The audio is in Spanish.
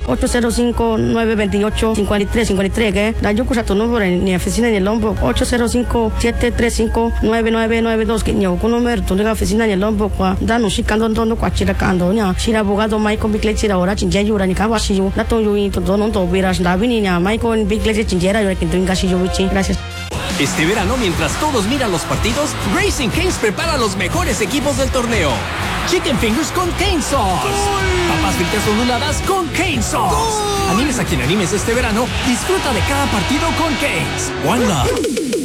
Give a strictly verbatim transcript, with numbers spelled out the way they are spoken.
ocho cero cinco, nueve dos ocho, cinco tres cinco tres que la yo cusa tu número en mi oficina en el Lombok ocho cero cinco, siete tres cinco, nueve nueve nueve dos que yo con número tu la oficina en el Lombok kwa dano shikando ndono kwa chira kando nya shira abogado Michael Bicleche ahora chinja yura ni kawa shiyo na to yo to dono to viras la vini nya Michael Bicleche chinjera yo que tenga shiyo wichi. Gracias. Este verano, mientras todos miran los partidos, Racing Cane's prepara los mejores equipos del torneo. Chicken fingers con cane sauce. Papas fritas onduladas con cane sauce. Animes a quien animes este verano, disfruta de cada partido con Cane's. One Love.